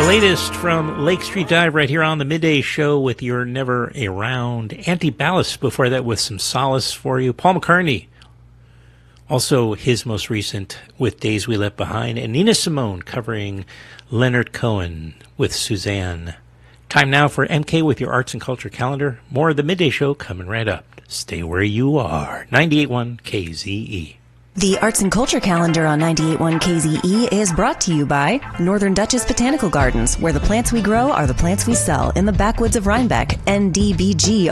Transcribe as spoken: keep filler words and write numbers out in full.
The latest from Lake Street Dive right here on the Midday Show with your Never Around. Antiballast before that with some solace for you. Paul McCartney, also his most recent with Days We Left Behind. And Nina Simone covering Leonard Cohen with Suzanne. Time now for M K with your arts and culture calendar. More of the Midday Show coming right up. Stay where you are. ninety-eight point one K Z E. The Arts and Culture Calendar on ninety-eight point one K Z E is brought to you by Northern Duchess Botanical Gardens, where the plants we grow are the plants we sell in the backwoods of Rhinebeck. N D B G